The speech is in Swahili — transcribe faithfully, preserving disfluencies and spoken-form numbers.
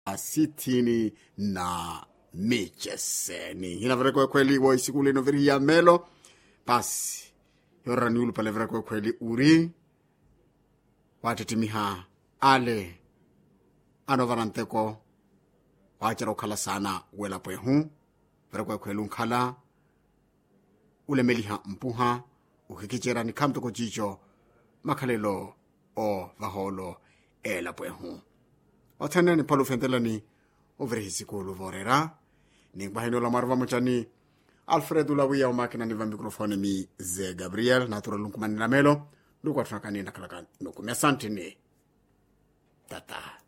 sitini na micheseni. Hina vere kwa kweli wa isikule no veri ya melo. Pasi. Yora ni ulu pale vere kwa kweli uri. Watetimiha ale. Ano varanteko. Wachara ukala sana wela pwehu. Vere kwa kweli unkala. Ule meliha mpuha. Ukikichera ni kamtoko jicho. Makalelo o vaholo ela pwehu. Otene ni palu fentela ni overe hisikulu vorera. Ni bahino la marva mochani Alfredo Lawia o makina ni va mikrofoni mi Ze Gabriel natural lunkumani la melo. Lukwa tunakani na kalaka nukumia santini. Tata.